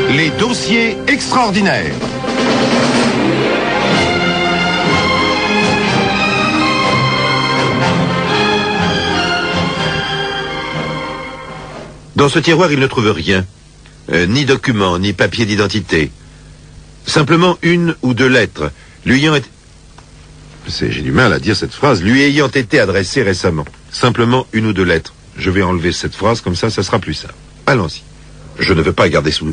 Les dossiers extraordinaires. Dans ce tiroir, il ne trouve rien. Ni document, ni papier d'identité. Simplement une ou deux lettres, lui ayant été... J'ai du mal à dire cette phrase. Lui ayant été adressée récemment. Simplement une ou deux lettres. Je vais enlever cette phrase, comme ça sera plus simple. Allons-y. Je ne veux pas garder sous...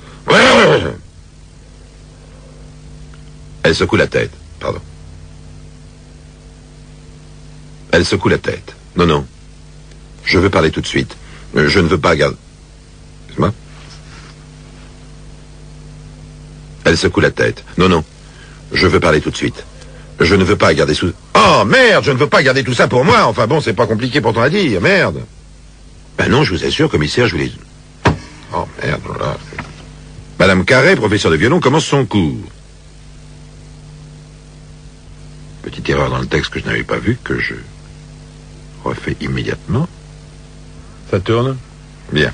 Elle secoue la tête. Pardon. Elle secoue la tête. Non, non. Je veux parler tout de suite. Je ne veux pas garder... Excuse-moi. Elle secoue la tête. Non, non. Je veux parler tout de suite. Je ne veux pas garder sous... Oh, merde, je ne veux pas garder tout ça pour moi. Enfin bon, c'est pas compliqué pourtant à dire. Merde. Ben non, je vous assure, commissaire, je voulais... Oh, merde, voilà. Madame Carré, professeur de violon, commence son cours. Petite erreur dans le texte que je n'avais pas vue, que je refais immédiatement. Ça tourne? Bien.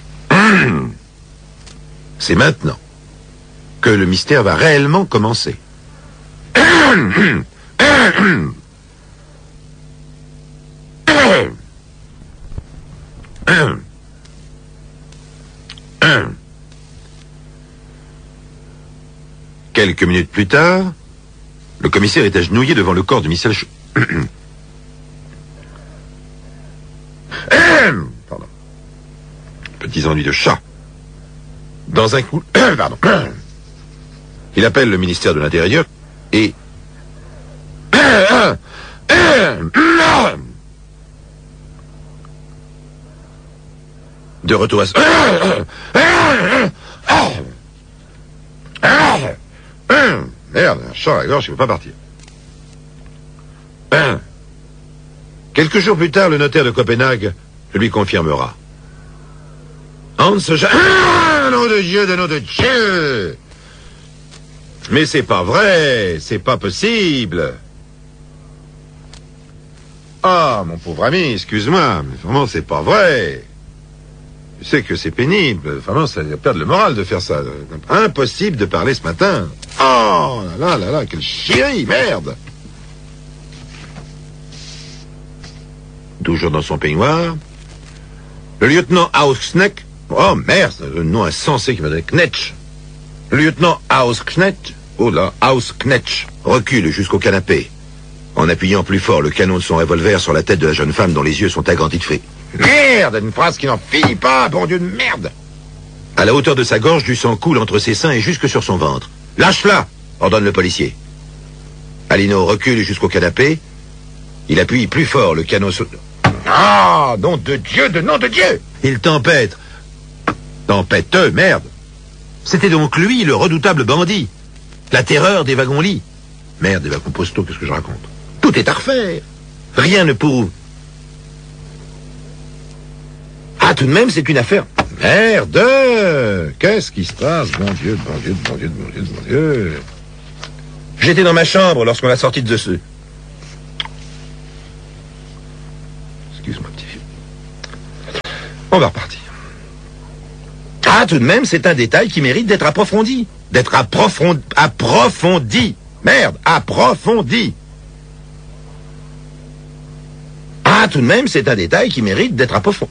C'est maintenant que le mystère va réellement commencer. Quelques minutes plus tard, le commissaire est agenouillé devant le corps de Michel Pardon. Petits ennuis de chat. Dans un coup... Pardon. Il appelle le ministère de l'Intérieur et... De retour à... Merde, un chat à la gorge, il ne veut pas partir. Quelques jours plus tard, le notaire de Copenhague le lui confirmera. Hans nom de Dieu, de nom de Dieu! Mais c'est pas vrai, c'est pas possible. Ah, mon pauvre ami, excuse-moi, mais vraiment, c'est pas vrai. Tu sais que c'est pénible. Vraiment, ça va perdre le moral de faire ça. Impossible de parler ce matin. Oh là là là là, quelle chierie, merde. Toujours dans son peignoir, le lieutenant Hausknecht... Oh merde, le nom insensé qui m'a donné Knetsch. Le lieutenant Hausknecht... Oh là, Hausknecht recule jusqu'au canapé, en appuyant plus fort le canon de son revolver sur la tête de la jeune femme dont les yeux sont agrandis de fée. Merde, une phrase qui n'en finit pas, bon Dieu de merde. À la hauteur de sa gorge, du sang coule entre ses seins et jusque sur son ventre. Lâche-la, ordonne le policier. Alino recule jusqu'au canapé. Il appuie plus fort le canon sur... Ah, nom de Dieu, de nom de Dieu. Il tempête. Tempêteux, merde. C'était donc lui, le redoutable bandit. La terreur des wagons-lits. Merde, des wagons postaux, qu'est-ce que je raconte? Tout est à refaire. Rien ne prouve. Ah, tout de même, c'est une affaire... Merde! Qu'est-ce qui se passe? Bon Dieu, bon Dieu, bon Dieu, bon Dieu, bon Dieu. J'étais dans ma chambre lorsqu'on l'a sorti de ce... Excuse-moi, petit vieux. On va repartir. Ah, tout de même, c'est un détail qui mérite d'être approfondi. D'être approfondi. Merde, approfondi. Ah, tout de même, c'est un détail qui mérite d'être approfondi.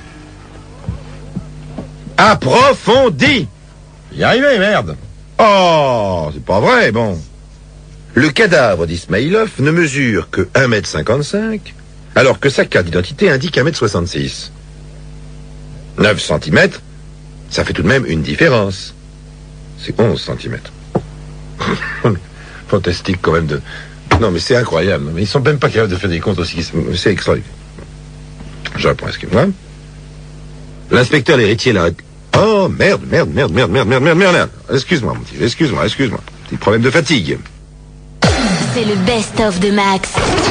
Approfondi. Y arrivé, merde. Oh, c'est pas vrai, bon. Le cadavre d'Ismailov ne mesure que 1,55 m, alors que sa carte d'identité indique 1,66 m. 9 cm, ça fait tout de même une différence. C'est 11 cm. Fantastique quand même de... Non, mais c'est incroyable. Mais ils sont même pas capables de faire des comptes aussi. C'est extraordinaire. Je reprends, excuse-moi. L'inspecteur l'héritier l'a... Oh, merde. Excuse-moi, mon petit, excuse-moi. Petit problème de fatigue. C'est le best-of de Max.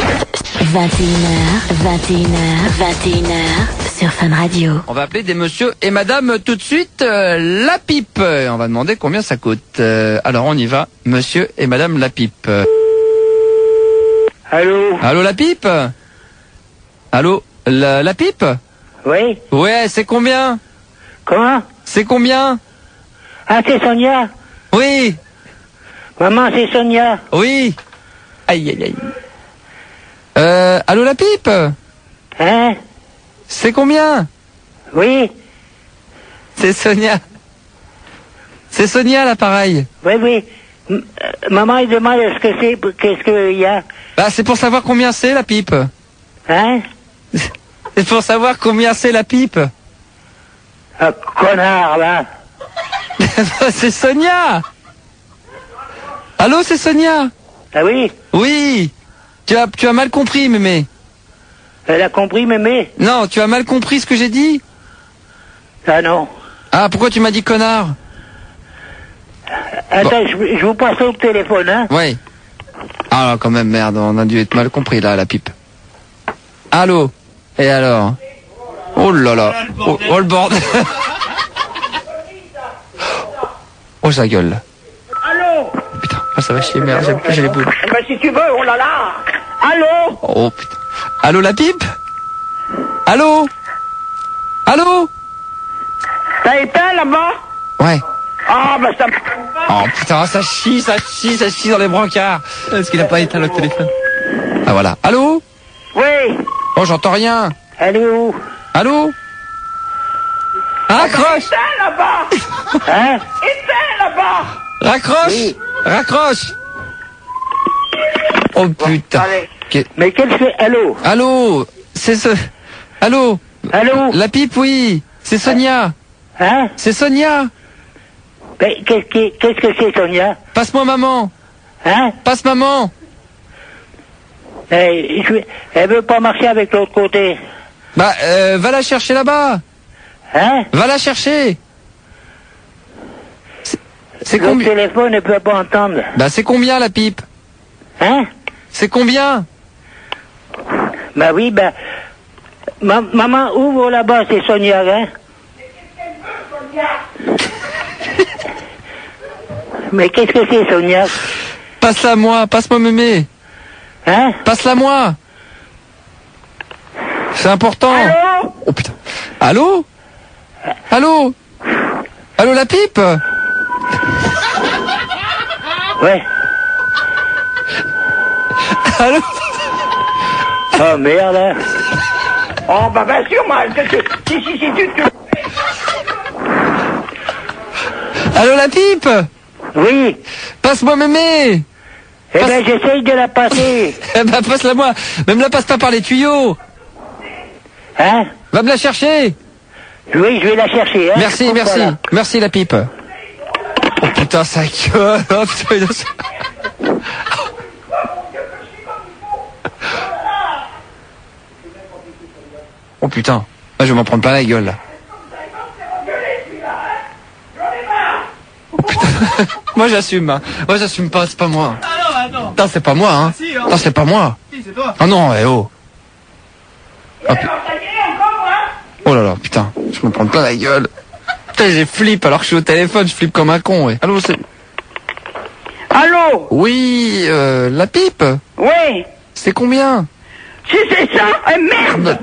21h sur Fun Radio. On va appeler des monsieur et madame tout de suite la pipe. On va demander combien ça coûte. Alors on y va, monsieur et madame la pipe. Allô? Allô la pipe? Allô la pipe? Oui? Ouais, c'est combien? Comment? C'est combien? Ah, c'est Sonia? Oui. Maman, c'est Sonia. Oui. Aïe, aïe, aïe. Allô la pipe? Hein? C'est combien? Oui? C'est Sonia. C'est Sonia l'appareil. Oui, oui. Maman, il demande qu'est-ce qu'il y a? Bah c'est pour savoir combien c'est la pipe. Hein? C'est pour savoir combien c'est la pipe. Ah, connard, là. C'est Sonia. Allô, c'est Sonia. Ah oui? Oui. Tu as mal compris, mémé. Elle a compris, mémé? Non, tu as mal compris ce que j'ai dit. Ah non. Ah, pourquoi tu m'as dit connard? Attends, je vous passe au téléphone, hein? Oui. Ah là, quand même, merde, on a dû être mal compris, là, la pipe. Allô? Et alors? Oh là là. Oh le bordel. Oh, sa gueule. Allô? Putain, ah, ça va chier, merde, j'ai les boules. Ben, si tu veux, oh là là! Allô? Oh, putain. Allô, la pipe? Allô? Allô? T'as éteint là-bas? Ouais. Ah, ben ça... Oh putain, ça chie dans les brancards. Est-ce qu'il a pas éteint le téléphone? Ah voilà. Allô? Oui? Oh, j'entends rien. Elle est où? Allô? Raccroche! Éteins là-bas! Hein? Éteins là-bas! Raccroche! Oui. Raccroche! Oh putain. Allez. Que- Mais qu'est-ce que... Allô? Allô? C'est ce... Allô? Allô? La pipe, oui. C'est Sonia. Hein? C'est Sonia. Mais qu'est-ce que c'est, Sonia? Passe-moi maman. Hein? Passe maman. Elle veut pas marcher avec l'autre côté. Bah, va la chercher là-bas. Hein? Va la chercher. C'est Le combien? téléphone ne peut pas entendre. Bah, c'est combien la pipe? Hein? C'est combien? Bah oui, bah... maman, ouvre là-bas, c'est Sonia, hein? Mais qu'est-ce que c'est, Sonia? Passe-la moi, passe-moi mémé. Hein? Passe-la moi. C'est important. Allô? Oh putain. Allô? Allô? Allô la pipe? Ouais. Allô? Oh merde, hein? Oh bah bien sûr, moi, si, tu... Allô la pipe? Oui. Passe-moi mémé. Eh ben, j'essaye de la passer. Eh ben passe-la moi. Même la passe pas par les tuyaux. Hein? Va me la chercher. Oui, je vais la chercher, hein? Merci, Coupe, merci. voilà. Merci la pipe. Oh putain, ça gueule. Oh, putain, oh putain. Ah, je vais m'en prendre plein la gueule là. Oh putain. Moi j'assume. Hein. Moi j'assume pas, c'est pas moi. Ah non, attends. Putain, c'est pas moi, hein. Si, hein. Non, c'est pas moi. Si, c'est toi. Ah non, eh oh. Ah, oh là là, putain. Je vais me prendre plein la gueule. Putain, j'ai flippe alors que je suis au téléphone, je flippe comme un con, ouais. Allô, c'est... Allô? Oui, la pipe? Oui. C'est combien? Si c'est ça, merde!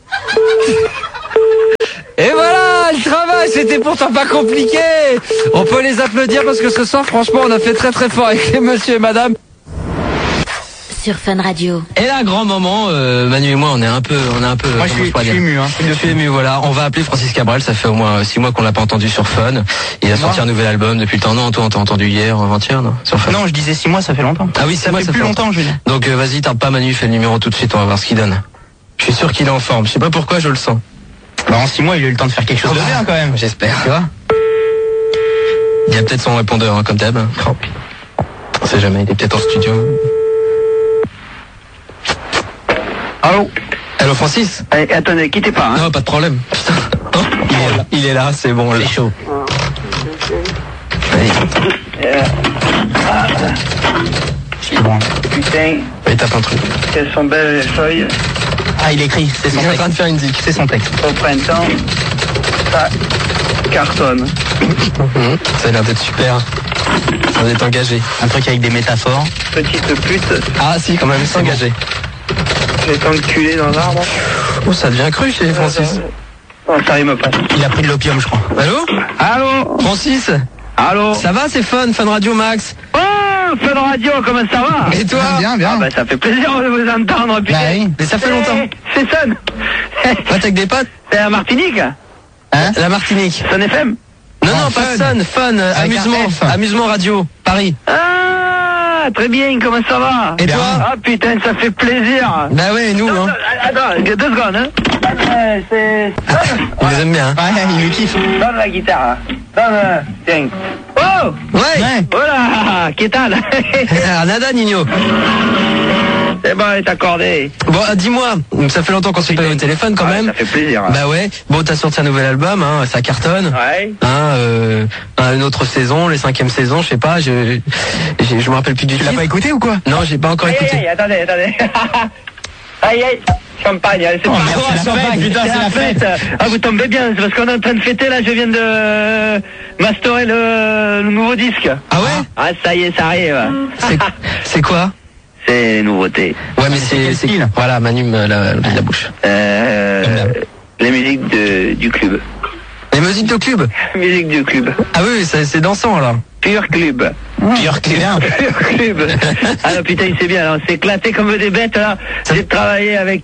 Et voilà, le travail, c'était pourtant pas compliqué. On peut les applaudir parce que ce soir, franchement, on a fait très très fort avec les monsieur et madame. Sur Fun Radio. Et là, grand moment, Manu et moi, on est un peu. Moi, je suis ému, hein. Je suis ému, voilà. On va appeler Francis Cabrel. Ça fait au moins 6 mois qu'on l'a pas entendu sur Fun. Il a sorti un nouvel album depuis le temps. Non, toi, on t'a entendu hier, avant-hier, non? Sur Fun. Non, je disais 6 mois, ça fait longtemps. Ah oui, 6 mois, fait plus longtemps, je veux dire. Donc, vas-y, tarde pas, Manu, fais le numéro tout de suite. On va voir ce qu'il donne. Je suis sûr qu'il est en forme. Je sais pas pourquoi, je le sens. Bah, en 6 mois, il a eu le temps de faire quelque chose de bien, quand même. J'espère. Tu vois? Il y a peut-être son répondeur, hein, comme d'hab. Oh, on sait jamais. Il est peut-être en studio. Allô? Allô, Francis? Attendez, quittez pas, hein? Non, pas de problème. Putain. Oh, il est là, c'est bon. C'est chaud. C'est bon. Putain, Il tape un truc. quelles sont belles les feuilles. Ah, il écrit. C'est son Il est en train de texte. faire une zik. C'est son texte. Au printemps, ça cartonne. Ça a l'air d'être super. Ça va être engagé. Un truc avec des métaphores. Petite pute, Ah si, quand même, c'est engagé. j'ai enculé dans l'arbre. Oh, ça devient cru chez Francis. Oh, ça rime pas. Il a pris de l'opium, je crois. Allô? Allô? Francis? Allô? Ça va, c'est Fun Radio Max. Oh, Fun Radio, comment ça va? Et toi? Bien, bien. Ah bah ça fait plaisir de vous entendre, putain. Bah oui. Mais ça fait longtemps. C'est Sun. Pas avec des potes? C'est à Martinique? Hein? La Martinique. Sun FM? Non, Non, non, pas Fun. Fun, Avec amusement. un F. Amusement Radio, Paris. Ah, très bien, comment ça va? Et toi? Ah putain, ça fait plaisir. Bah ouais, nous, hein. Attends, 2 secondes, hein. C'est... On les aime bien, hein. Ouais, il me kiffe. Donne la guitare. Donne, tiens. Oh! Ouais. Voilà, qu'est-ce Ah, nada, Nino. C'est bon, elle est accordée. Bon, dis-moi, ça fait longtemps qu'on s'est pas eu au téléphone quand Ah, même. ça fait plaisir. Bah ouais. Bon, t'as sorti un nouvel album, hein, ça cartonne. Ouais. Hein, une autre saison, les 5e saisons, je sais pas, je me rappelle plus du Tu l'as titre. pas écouté ou quoi? Non, j'ai pas encore Aïe, aïe, écouté. aïe, attendez. Aïe, aïe. Champagne, allez, c'est Oh, parti. merde, c'est la fête, putain, c'est la fête. Ah, vous tombez bien, c'est parce qu'on est en train de fêter, là, je viens de masterer le nouveau disque. Ah ouais? Ah, ça y est, ça arrive. C'est quoi? C'est les nouveautés. Ouais, mais quel c'est style? voilà, Manu me la bouche. Les musiques du club. Les musiques de club. Musique du club. Ah oui, c'est dansant alors. Pur club. Pire que bien. Pur club. Ah non, putain, c'est bien, alors, on s'est éclaté comme des bêtes, là. J'ai travaillé avec,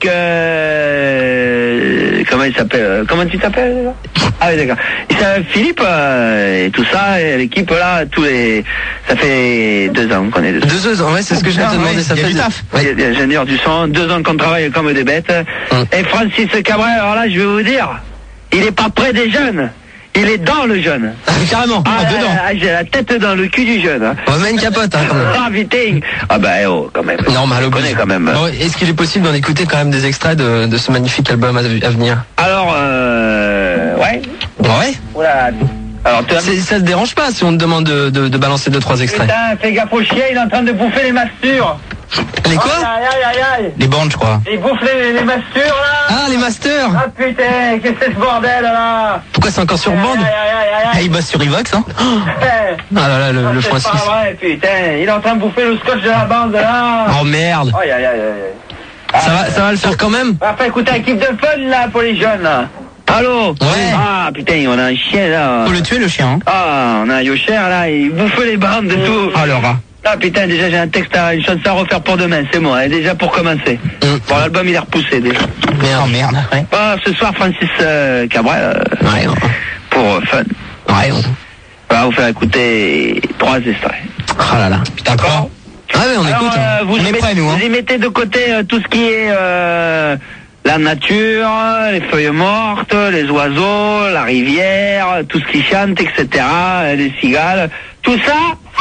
comment il s'appelle? Comment tu t'appelles, déjà? Ah oui, d'accord. Il s'appelle Philippe, et tout ça, et l'équipe, là, ça fait 2 ans qu'on est dessus. 2 ans, ouais, c'est ce que je viens de te demander, ça il y a fait du taf. Ouais. Il y a ingénieur du son, 2 ans qu'on travaille comme des bêtes. Et Francis Cabrel, alors là, je vais vous dire, il est pas près des jeunes. Il est dans le jeune. Carrément, dedans. J'ai la tête dans le cul du jeune. Hein. On met une capote, hein, quand même. Ah putain. Ah bah oh, quand même. Normal, on connaît quand même. Bon, est-ce qu'il est possible d'en écouter quand même des extraits de ce magnifique album à venir? Alors, ouais. Ouais. Oula. Alors, tu as... Ça te dérange pas si on te demande de balancer 2-3 extraits? Putain, fais gaffe au chien, il est en train de bouffer les mastures. Les quoi? Aïe, aïe, aïe, aïe. Les bandes, je crois. Il bouffe les mastures, là. Ah, les masters. Ah putain, qu'est-ce que c'est ce bordel, là? Pourquoi c'est encore sur bande? Aïe, aïe, aïe, Ah, aïe. il bosse sur Evox, hein? Ah là là, le C'est Francis. pas vrai, putain. Il est en train de bouffer le scotch de la bande, là. Oh merde. Aïe, aïe, aïe, aïe. Ça va le faire quand même? Enfin, écoutez, équipe de fun, là, pour les jeunes, là. Allô? Ouais. Ah, putain, on a un chien, là. Faut le tuer, le chien, hein? Ah, on a un Yocher, là, il bouffe les bandes de tout. Ah, le rat. Ah, putain, déjà, j'ai un texte, une chanson à refaire pour demain, c'est moi, hein, déjà pour commencer. Bon, l'album, il est repoussé, déjà. Oh merde. Ouais. Ah, ce soir, Francis Cabrel, Ouais. pour fun. Ouais. On va vous faire écouter 3 extraits. Ah là là. D'accord. Ah ouais, on Alors, écoute. Hein. vous On est y prêts, nous, hein. Vous y mettez de côté tout ce qui est la nature, les feuilles mortes, les oiseaux, la rivière, tout ce qui chante, etc., les cigales, tout ça,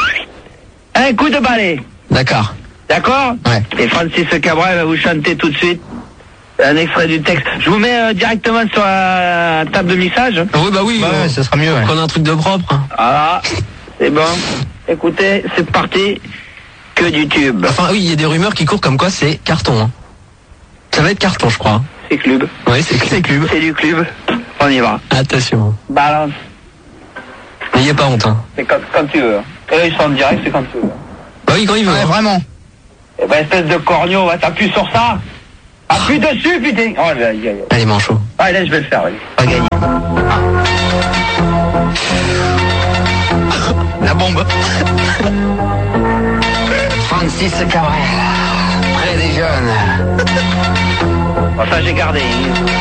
un coup de balai. D'accord. D'accord? Ouais. Et Francis Cabrel va vous chanter tout de suite un extrait du texte. Je vous mets directement sur la table de mixage. Oui, bah oui. Ouais, ça sera mieux, ouais. Prenez un truc de propre. Voilà, c'est bon. Écoutez, c'est parti. Que du tube. Enfin, oui, il y a des rumeurs qui courent comme quoi c'est carton. Hein. Ça va être carton, je crois. C'est club. Oui, c'est club. C'est du club. On y va. Attention. Balance. N'ayez pas honte. Hein. C'est quand tu veux. Et là, ils sont en direct, c'est quand tu veux. Bah oui, quand il veut. Ouais, hein. vraiment. Eh ben, espèce de corneau, va t'appuyer sur ça. Appuie dessus, putain. Oh, aïe, aïe, aïe. Allez, manchot. Ah, là, je vais le faire, allez. Pas gagné. La bombe. Francis Cabrel. Près des jeunes. Enfin, j'ai gardé.